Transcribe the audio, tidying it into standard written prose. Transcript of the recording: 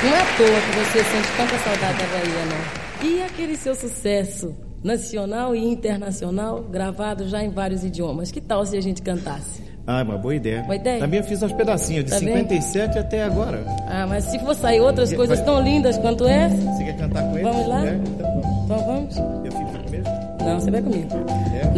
Não é à toa que você sente tanta saudade da Bahia, não. E aquele seu sucesso nacional e internacional, gravado já em vários idiomas. Que tal se a gente cantasse? Ah, uma boa ideia. Boa ideia? Também eu fiz uns pedacinhos, de Tá 57 até agora. Ah, mas se for sair outras coisas tão lindas quanto essa... Você quer cantar com ele? Vamos lá? Então vamos. Então vamos? Eu fico primeiro? Não, você vai comigo. É.